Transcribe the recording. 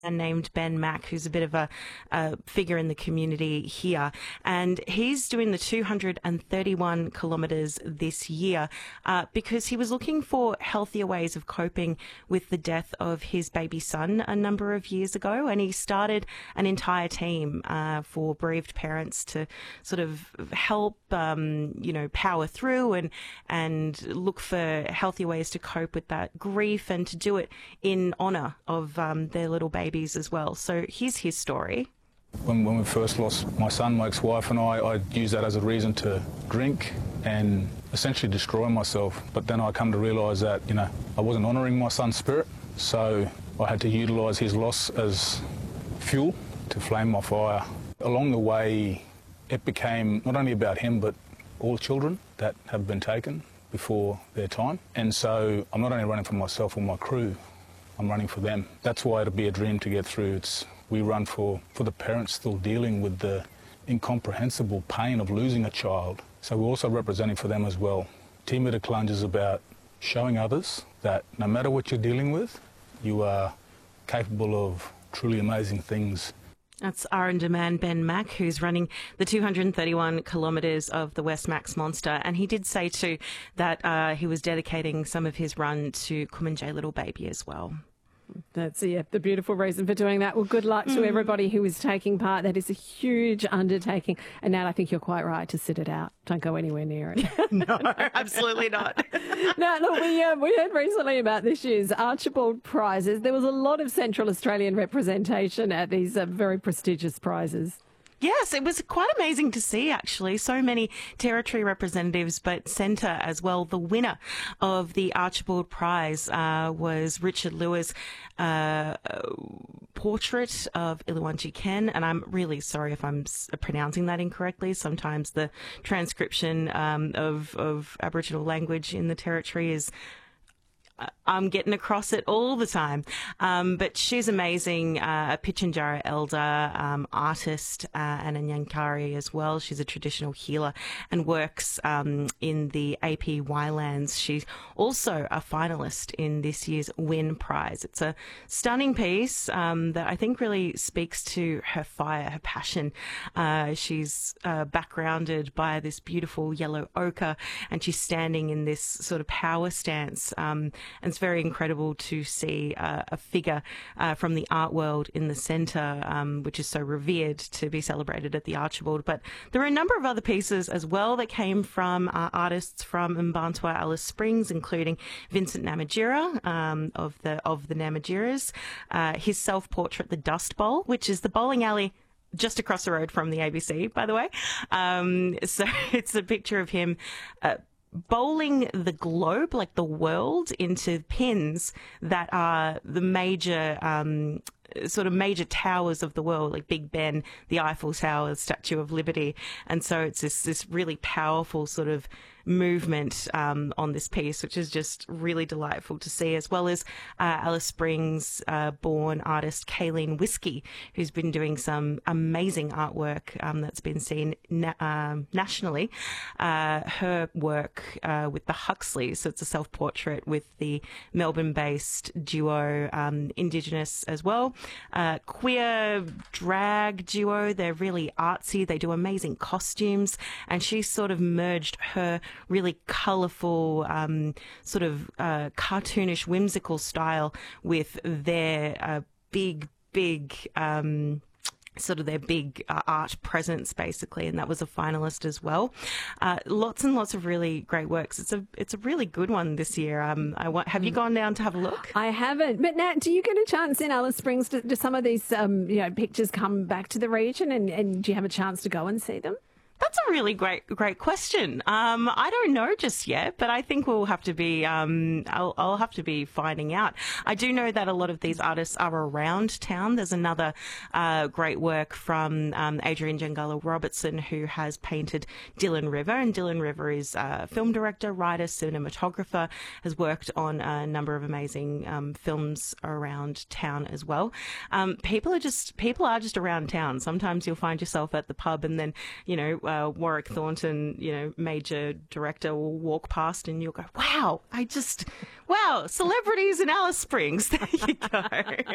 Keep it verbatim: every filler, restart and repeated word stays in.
named Ben Mack, who's a bit of a, a figure in the community here. And he's doing the two hundred thirty-one kilometres this year uh, because he was looking for healthier ways of coping with the death of his baby son a number of years ago. And he started an entire team uh, for bereaved parents to sort of help, um, you know, power through and, and look for healthier ways to cope with that grief and to do it in honour of um, their little baby as well. So here's his story. When, when we first lost my son, my ex-wife and I, I used that as a reason to drink and essentially destroy myself. But then I come to realise that, you know, I wasn't honouring my son's spirit, so I had to utilise his loss as fuel to flame my fire. Along the way, it became not only about him, but all children that have been taken before their time. And so I'm not only running for myself or my crew, I'm running for them. That's why it'll be a dream to get through. It's, we run for, for the parents still dealing with the incomprehensible pain of losing a child. So we're also representing for them as well. Team at a Clunge is about showing others that no matter what you're dealing with, you are capable of truly amazing things. That's R&D man Ben Mack, who's running the two hundred thirty-one kilometres of the West Max Monster. And he did say too that uh, he was dedicating some of his run to Kumanjay little baby as well. That's yeah, the beautiful reason for doing that. Well, good luck to everybody who is taking part. That is a huge undertaking. And Nat, I think you're quite right to sit it out. Don't go anywhere near it. No, absolutely not. No, look, we, uh, we heard recently about this year's Archibald Prizes. There was a lot of Central Australian representation at these uh, very prestigious prizes. Yes, it was quite amazing to see, actually. So many territory representatives, but centre as well. The winner of the Archibald Prize uh, was Richard Lewis' uh, portrait of Iluwanji Ken. And I'm really sorry if I'm pronouncing that incorrectly. Sometimes the transcription um, of, of Aboriginal language in the territory is I'm getting across it all the time. Um, but she's amazing, uh, a Pitjantjatjara elder, um, artist, uh, and a Nyankari as well. She's a traditional healer and works um, in the A P Y lands. She's also a finalist in this year's Win Prize. It's a stunning piece um, that I think really speaks to her fire, her passion. Uh, she's uh, backgrounded by this beautiful yellow ochre, and she's standing in this sort of power stance. Um, And it's very incredible to see uh, a figure uh, from the art world in the centre, um, which is so revered, to be celebrated at the Archibald. But there are a number of other pieces as well that came from uh, artists from Mbantua Alice Springs, including Vincent Namatjira um, of the of the Namatjiras, uh, his self-portrait, The Dust Bowl, which is the bowling alley just across the road from the A B C, by the way. Um, so it's a picture of him Uh, bowling the globe, like the world, into pins that are the major um, sort of major towers of the world, like Big Ben, the Eiffel Tower, Statue of Liberty. And so it's this, this really powerful sort of movement um, on this piece, which is just really delightful to see, as well as uh, Alice Springs uh, born artist Kayleen Whiskey, who's been doing some amazing artwork um, that's been seen na- um, nationally. Uh, her work uh, with the Huxleys, so it's a self-portrait with the Melbourne-based duo, um, Indigenous as well, uh, queer drag duo. They're really artsy. They do amazing costumes, and she sort of merged her really colourful, um, sort of uh, cartoonish, whimsical style with their uh, big, big, um, sort of their big uh, art presence, basically, and that was a finalist as well. Uh, lots and lots of really great works. It's a it's a really good one this year. Um, I want, have you gone down to have a look? I haven't, but Nat, do you get a chance in Alice Springs? Do, do some of these um, you know pictures come back to the region, and, and do you have a chance to go and see them? That's a really great, great question. Um, I don't know just yet, but I think we'll have to be, um, I'll, I'll have to be finding out. I do know that a lot of these artists are around town. There's another uh, great work from um, Adrian Jangala Robertson, who has painted Dylan River, and Dylan River is a film director, writer, cinematographer, has worked on a number of amazing um, films around town as well. Um, people are just, people are just around town. Sometimes you'll find yourself at the pub, and then, you know, Uh, Warwick Thornton, you know, major director, will walk past and you'll go, wow, I just, wow, celebrities in Alice Springs. There you go.